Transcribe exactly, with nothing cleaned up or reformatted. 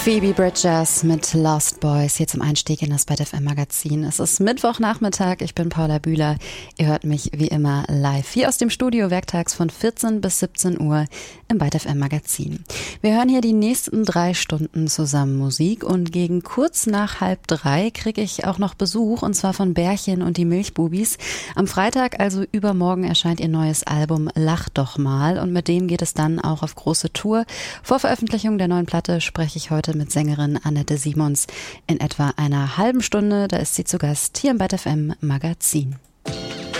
Phoebe Bridgers mit Lost Boys hier zum Einstieg in das Byte F M Magazin. Es ist Mittwochnachmittag, ich bin Paula Bühler. Ihr hört mich wie immer live hier aus dem Studio werktags von vierzehn bis siebzehn Uhr im Byte F M Magazin. Wir hören hier die nächsten drei Stunden zusammen Musik und gegen kurz nach halb drei kriege ich auch noch Besuch und zwar von Bärchen und die Milchbubis. Am Freitag, also übermorgen, erscheint ihr neues Album Lach doch mal und mit dem geht es dann auch auf große Tour. Vor Veröffentlichung der neuen Platte spreche ich heute mit Sängerin Annette Simons in etwa einer halben Stunde. Da ist sie zu Gast hier im Byte F M Magazin.